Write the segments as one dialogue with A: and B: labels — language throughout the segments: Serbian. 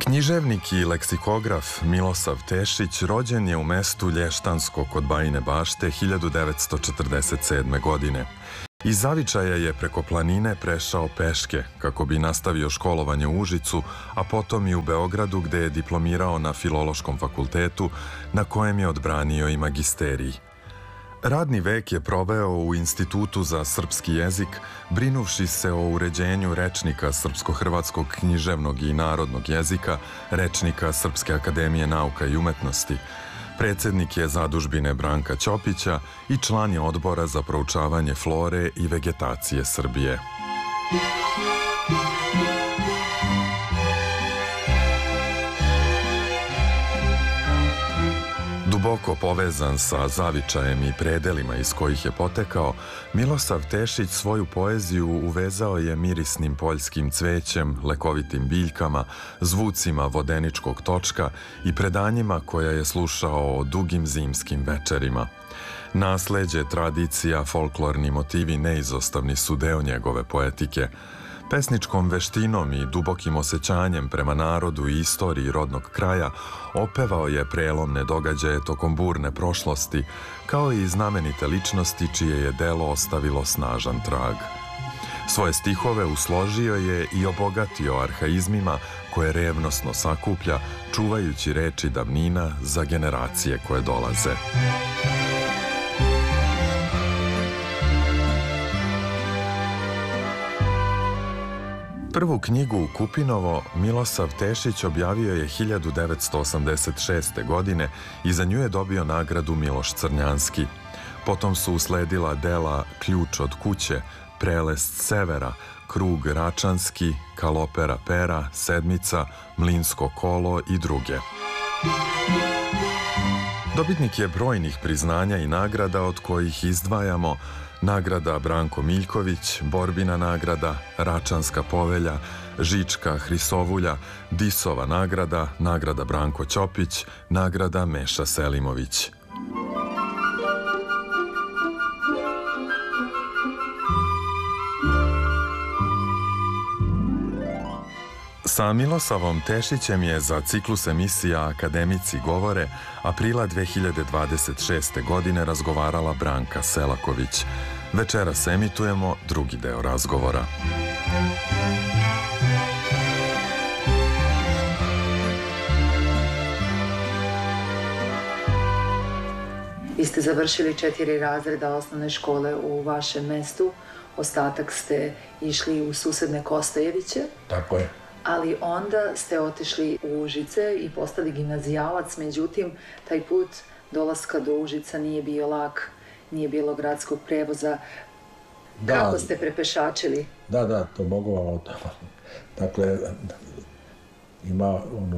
A: Književnik i leksikograf Milosav Tešić rođen je u mestu Lještansko kod Bajine Bašte 1947. godine. Iz zavičaja je preko planine prešao peške kako bi nastavio školovanje u Užicu, a potom i u Beogradu gde je diplomirao na Filološkom fakultetu na kojem je odbranio i magisterij. Radni vek je proveo u Institutu za srpski jezik, brinuvši se o uređenju rečnika srpsko-hrvatskog književnog i narodnog jezika, rečnika Srpske akademije nauka i umetnosti. Predsednik je zadužbine Branka Ćopića i član je odbora za proučavanje flore i vegetacije Srbije. Duboko povezan sa zavičajem i predelima iz kojih je potekao, Milosav Tešić svoju poeziju uvezao je mirisnim poljskim cvećem, lekovitim biljkama, zvucima vodeničkog točka i predanjima koja je slušao o dugim zimskim večerima. Nasleđe, tradicija, folklorni motivi neizostavni su deo njegove poetike. Pesničkom veštinom i dubokim osjećanjem prema narodu i istoriji rodnog kraja opevao je prelomne događaje tokom burne prošlosti, kao i znamenite ličnosti čije je delo ostavilo snažan trag. Svoje stihove usložio je i obogatio arhaizmima koje revnosno sakuplja, čuvajući reči davnina za generacije koje dolaze. Prvu knjigu Kupinovo Milosav Tešić objavio je 1986. godine i za nju je dobio nagradu Miloš Crnjanski. Potom su usledila dela Ključ od kuće, Prelest severa, Krug Račanski, Kalopera pera, Sedmica, Mlinsko kolo i druge. Dobitnik je brojnih priznanja i nagrada od kojih izdvajamo nagrada Branko Miljković, Borbina nagrada, Račanska povelja, Žička Hrisovulja, Disova nagrada, nagrada Branko Ćopić, nagrada Meša Selimović. Sa Milosavom Tešićem je za ciklus emisija Akademici govore aprila 2026. godine razgovarala Branka Selaković. Večeras emitujemo drugi deo razgovora.
B: Vi ste završili 4 razreda osnovne škole u vašem mestu, ostatak ste išli u susedne Kostojeviće.
C: Tako je.
B: Ali onda ste otišli u Užice i postali gimnazijalac, međutim, taj put dolaska do Užica nije bio lak, nije bilo gradskog prevoza. Da, kako ste prepešačili?
C: Da, to mogu vam o tome. Dakle, ima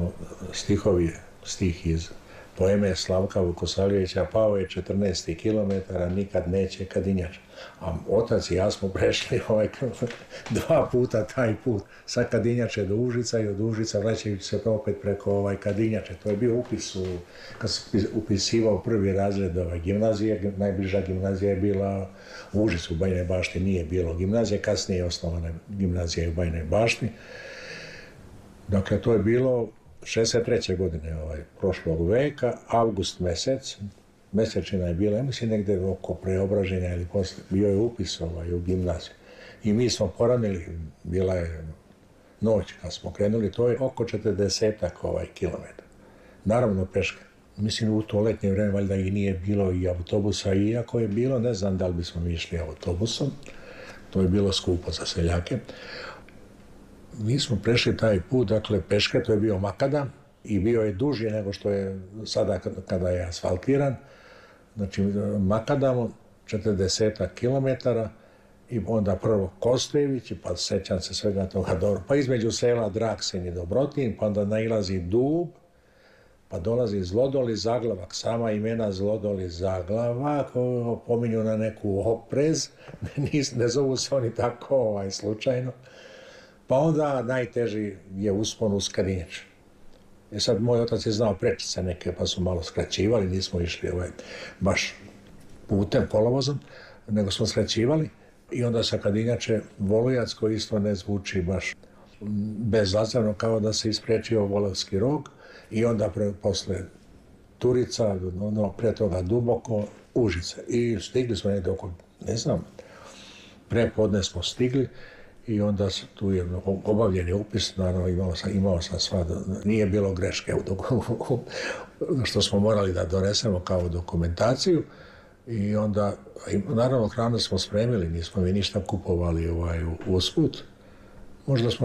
C: stih iz poeme Slavka Vukosavljevića, pao je 14 kilometara, nikad neće Kadinjača. A otac i ja smo prešli 2 puta taj put, sa Kadinjače do Užica i od Užica vraćajući se opet preko Kadinjače. To je bio upis kad sam upisivao prvi razred gimnazije, najbliža gimnazija je bila u Užicu, u Bajinoj Bašti nije bilo gimnazije, kasnije je osnovana gimnazija u Bajinoj Bašti. Dakle, to je bilo 63. godine prošlog veka, avgust mesec, mesečina je bila, mislim, negde oko Preobraženja ili posle, bio je upis u gimnaziju. I mi smo poranili, bila je noć kad smo krenuli, to je oko 40 kilometara. Naravno peške. Mislim, u to letnje vreme valjda i nije bilo i autobusa, iako je bilo, ne znam da li bismo mi išli autobusom, to je bilo skupo za seljake. Mi smo prešli taj put, dakle, peške, to je bio makadam i bio je duži nego što je sada kada je asfaltiran. Znači, makadam 40 kilometara i onda prvo Kostojević, pa sećam se svega toga dobro. Pa između sela Draksin i Dobrotin, pa onda nailazi Dub, pa dolazi Zlodol i Zaglavak. Sama imena Zlodol i Zaglavak pominju na neku oprez, ne zovu se oni tako slučajno. Pa onda najteži je uspon uz Kadinjače. Sad moj otac je znao prečice neke, pa su malo skraćivali, nismo išli baš putem, kolovozom, nego smo skraćivali. I onda sa Kadinjače Volujac, koji isto ne zvuči baš bezazleno kao da se ispriječio Volovski rog i onda posle Turica, pre toga Duboko, Užice. I stigli smo negdje oko, ne znam, prepodne smo stigli i onda tu je obavljen je upis, naravno imao sam sva, nije bilo greške što smo morali da donesemo kao dokumentaciju i onda, naravno hranu smo spremili, nismo mi ništa kupovali usput. Možda smo